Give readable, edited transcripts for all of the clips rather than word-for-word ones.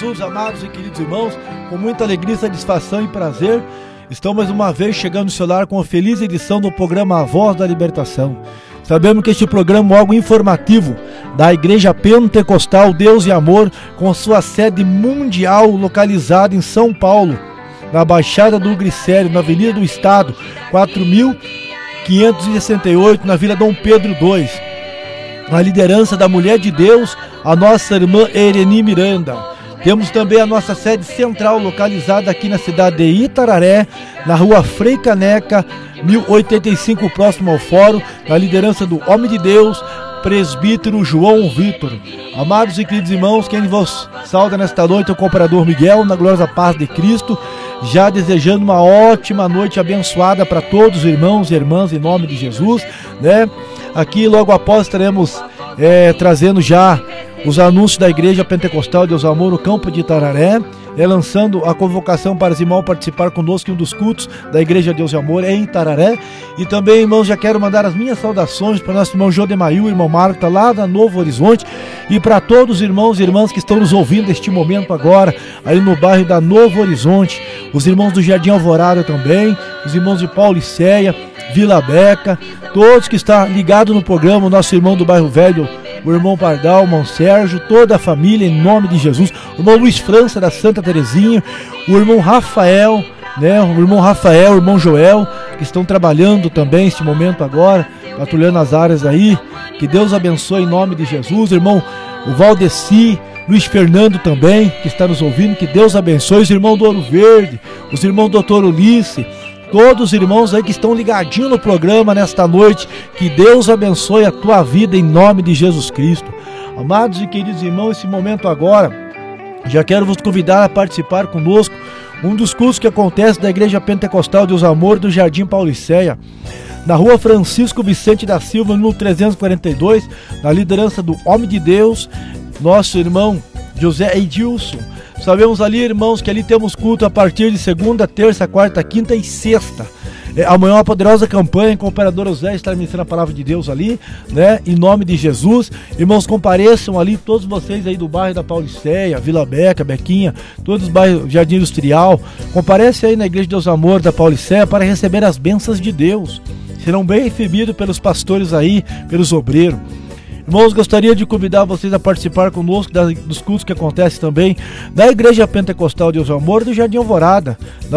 Jesus, amados e queridos irmãos, com muita alegria, satisfação e prazer, estamos mais uma vez chegando no seu lar com a feliz edição do programa A Voz da Libertação. Sabemos que este programa é algo informativo da Igreja Pentecostal Deus e Amor, com sua sede mundial localizada em São Paulo, na Baixada do Glicério, na Avenida do Estado, 4568, na Vila Dom Pedro II. Na liderança da Mulher de Deus, a nossa irmã Ereni Miranda. Temos também a nossa sede central, localizada aqui na cidade de Itararé, na rua Frei Caneca, 1085, próximo ao fórum, na liderança do homem de Deus, presbítero João Vitor. Amados e queridos irmãos, quem vos sauda nesta noite é o cooperador Miguel, na gloriosa paz de Cristo, já desejando uma ótima noite abençoada para todos os irmãos e irmãs, em nome de Jesus, né? Aqui logo após estaremos trazendo já os anúncios da Igreja Pentecostal Deus Amor no campo de Itararé, lançando a convocação para os irmãos participar conosco em um dos cultos da Igreja Deus e Amor em Itararé. E também, irmãos, já quero mandar as minhas saudações para o nosso irmão Jodemail, irmão Marta, lá da Novo Horizonte, e para todos os irmãos e irmãs que estão nos ouvindo neste momento agora, aí no bairro da Novo Horizonte, os irmãos do Jardim Alvorada também, os irmãos de Paulicéia, Vila Beca, todos que estão ligados no programa, o nosso irmão do bairro Velho, o irmão Pardal, o irmão Sérgio, toda a família, em nome de Jesus, o irmão Luiz França da Santa Terezinha, o irmão Rafael, né, o irmão Joel, que estão trabalhando também neste momento agora, patrulhando as áreas aí, que Deus abençoe em nome de Jesus, o irmão o Valdeci, Luiz Fernando também, que está nos ouvindo, que Deus abençoe, os irmãos do Ouro Verde, os irmãos do Dr. Ulisses, todos os irmãos aí que estão ligadinhos no programa nesta noite, que Deus abençoe a tua vida em nome de Jesus Cristo. Amados e queridos irmãos, esse momento agora, já quero vos convidar a participar conosco um dos cultos que acontece da Igreja Pentecostal Deus Amor do Jardim Paulicéia, na rua Francisco Vicente da Silva, número 342, na liderança do homem de Deus, nosso irmão José Edilson. Sabemos ali, irmãos, que ali temos culto a partir de segunda, terça, quarta, quinta e sexta. Amanhã uma poderosa campanha com o operador José está ministrando a palavra de Deus ali, né? Em nome de Jesus. Irmãos, compareçam ali, todos vocês aí do bairro da Paulicéia, Vila Beca, Bequinha, todos os bairros, Jardim Industrial. Comparece aí na Igreja de Deus Amor da Paulicéia para receber as bênçãos de Deus. Serão bem recebidos pelos pastores aí, pelos obreiros. Irmãos, gostaria de convidar vocês a participar conosco dos cultos que acontecem também da Igreja Pentecostal Deus e Amor do Jardim Alvorada, na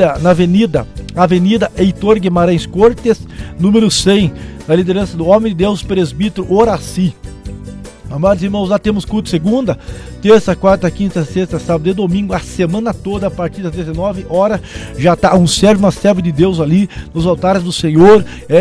Avenida Heitor Guimarães Cortes, número 100, na liderança do homem de Deus, presbítero Horaci. Amados irmãos, lá temos culto segunda, terça, quarta, quinta, sexta, sábado e domingo, a semana toda, a partir das 19 horas, já está um servo, uma serva de Deus ali, nos altares do Senhor,